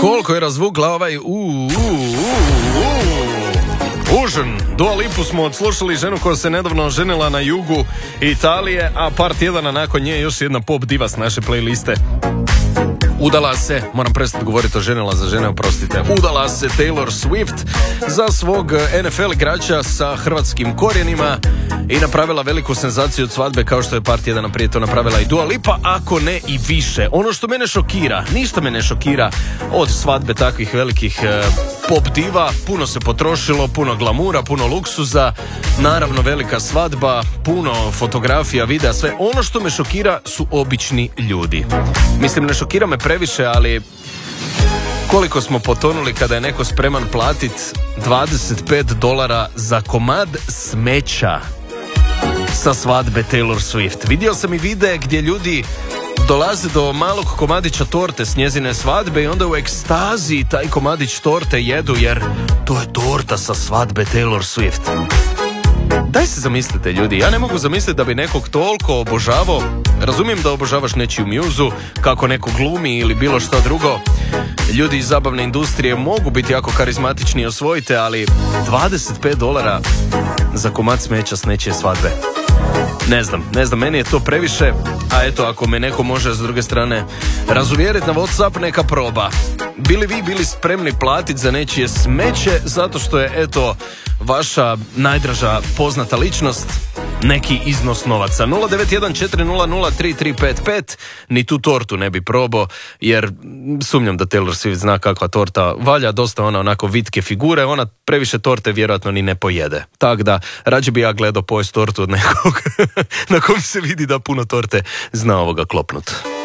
Koliko je razvukla ovaj užin. Dua Lipu smo odslušali, ženu koja se nedavno oženila na jugu Italije, a par tjedana nakon nje još jedna pop diva s naše playliste. Udala se, moram prestati govoriti oženila za žene, oprostite. Udala se Taylor Swift za svog NFL igrača sa hrvatskim korijenima i napravila veliku senzaciju od svadbe, kao što je par tjedana prije to napravila i Dua Lipa, ako ne i više. Ono što mene šokira, ništa me ne šokira od svadbe takvih velikih pop diva. Puno se potrošilo, puno glamura, puno luksuza, naravno velika svadba, puno fotografija, videa, sve. Ono što me šokira su obični ljudi. Mislim, ne šokira me previše, ali koliko smo potonuli kada je neko spreman platit $25 za komad smeća sa svadbe Taylor Swift. Vidio sam i videe gdje ljudi dolaze do malog komadića torte s njezine svadbe i onda u ekstazi taj komadić torte jedu, jer to je torta sa svadbe Taylor Swift. Daj se zamislite, ljudi, ja ne mogu zamisliti da bi nekog toliko obožavao. Razumijem da obožavaš nečiju mjuzu, kako neko glumi ili bilo što drugo. Ljudi iz zabavne industrije mogu biti jako karizmatični i osvojite, ali $25 za komad smeća s nečije svadbe. Ne znam, meni je to previše, a eto, ako me neko može s druge strane razuvjeriti na WhatsApp, neka proba. Bili vi bili spremni platiti za nečije smeće zato što je, eto, vaša najdraža poznata ličnost neki iznos novaca? 091400335, ni tu tortu ne bi probao, jer sumnjam da Taylor Swift zna kakva torta valja, dosta ona onako vitke figure, ona previše torte vjerojatno ni ne pojede. Tako da, rađe bi ja gledao pojest tortu od nekog na kom se vidi da puno torte zna ovoga klopnut.